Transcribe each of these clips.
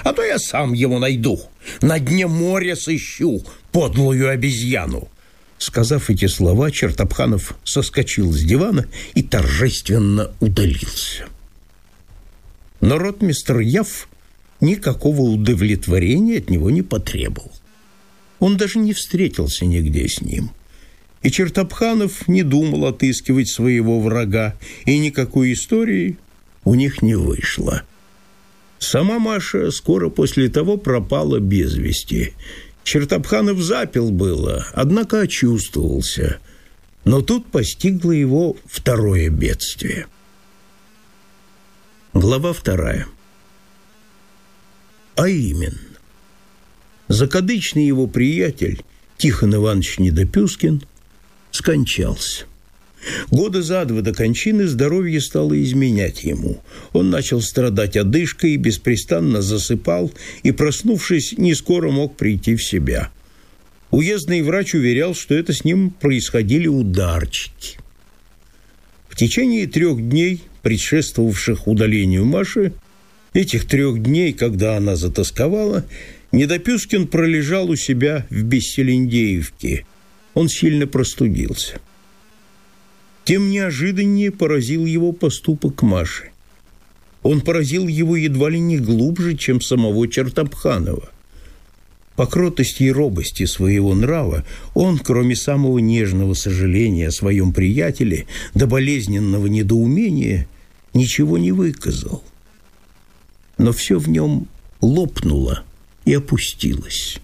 а то я сам его найду. На дне моря сыщу подлую обезьяну». Сказав эти слова, Чертопханов соскочил с дивана и торжественно удалился. Но ротмистр Яф никакого удовлетворения от него не потребовал. Он даже не встретился нигде с ним. И Чертопханов не думал отыскивать своего врага, и никакой истории у них не вышло. Сама Маша скоро после того пропала без вести. Чертопханов запил было, однако очувствовался. Но тут постигло его второе бедствие. Глава 2. А именно, закадычный его приятель Тихон Иванович Недопюскин скончался. Года за 2 до кончины здоровье стало изменять ему. Он начал страдать одышкой, беспрестанно засыпал и, проснувшись, не скоро мог прийти в себя. Уездный врач уверял, что это с ним происходили ударчики. В течение 3 дней, предшествовавших удалению Маши, этих 3 дней, когда она затосковала, Недопюскин пролежал у себя в Бесселендеевке. Он сильно простудился. Тем неожиданнее поразил его поступок Маши. Он поразил его едва ли не глубже, чем самого Чертопханова. По кротости и робости своего нрава он, кроме самого нежного сожаления о своем приятеле до болезненного недоумения, ничего не выказал. Но все в нем лопнуло и опустилось.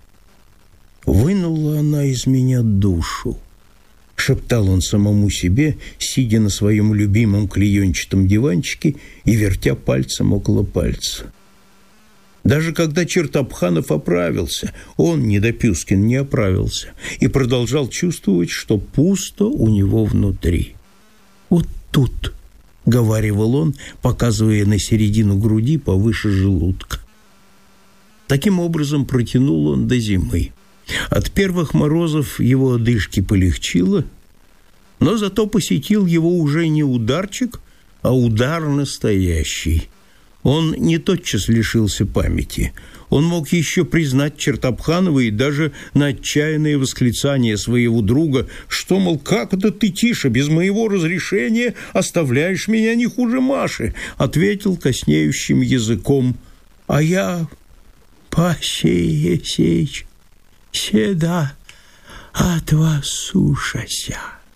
«Вынула она из меня душу», — шептал он самому себе, сидя на своем любимом клеенчатом диванчике и вертя пальцем около пальца. Даже когда Чертопханов оправился, он, Недопюскин, не оправился и продолжал чувствовать, что пусто у него внутри. «Вот тут», — говаривал он, показывая на середину груди повыше желудка. Таким образом протянул он до зимы. От первых морозов его одышки полегчило, но зато посетил его уже не ударчик, а удар настоящий. Он не тотчас лишился памяти. Он мог еще признать Чертопханова и даже на отчаянное восклицание своего друга, что, мол, как это ты, Тиша, без моего разрешения оставляешь меня не хуже Маши, ответил коснеющим языком: «А я по сей сечь седа от вас сушася».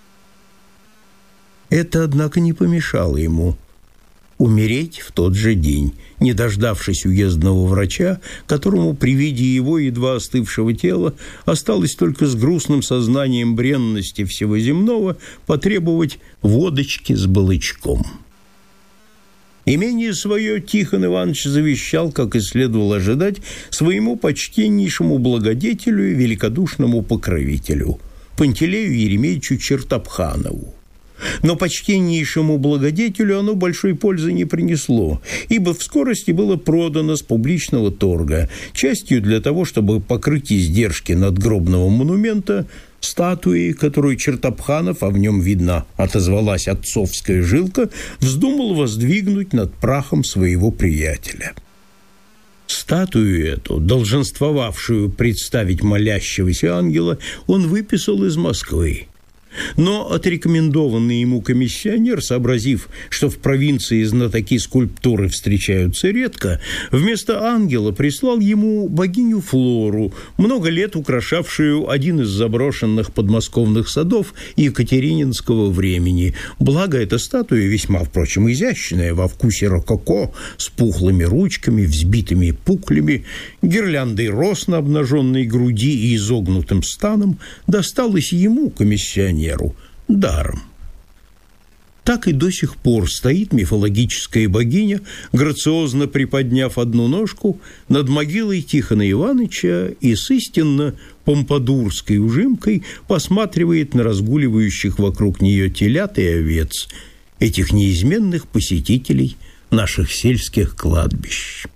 Это, однако, не помешало ему умереть в тот же день, не дождавшись уездного врача, которому при виде его едва остывшего тела осталось только с грустным сознанием бренности всего земного потребовать водочки с балычком. Имение свое Тихон Иванович завещал, как и следовало ожидать, своему почтеннейшему благодетелю и великодушному покровителю Пантелею Еремеевичу Чертопханову. Но почтеннейшему благодетелю оно большой пользы не принесло, ибо в скорости было продано с публичного торга, частью для того, чтобы покрыть издержки надгробного монумента, статуи, которую Чертопханов, а в нем, видно, отозвалась отцовская жилка, вздумал воздвигнуть над прахом своего приятеля. Статую эту, долженствовавшую представить молящегося ангела, он выписал из Москвы. Но отрекомендованный ему комиссионер, сообразив, что в провинции знатоки скульптуры встречаются редко, вместо ангела прислал ему богиню Флору, много лет украшавшую один из заброшенных подмосковных садов екатерининского времени. Благо, эта статуя, весьма, впрочем, изящная, во вкусе рококо, с пухлыми ручками, взбитыми пуклями, гирляндой роз на обнаженной груди и изогнутым станом, досталась ему, комиссионеру, даром. Так и до сих пор стоит мифологическая богиня, грациозно приподняв одну ножку над могилой Тихона Ивановича и с истинно помпадурской ужимкой посматривает на разгуливающих вокруг нее телят и овец, этих неизменных посетителей наших сельских кладбищ.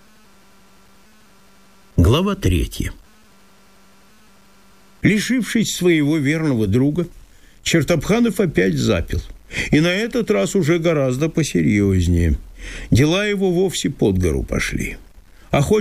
Глава 3. Лишившись своего верного друга, Чертопханов опять запил, и на этот раз уже гораздо посерьезнее. Дела его вовсе под гору пошли.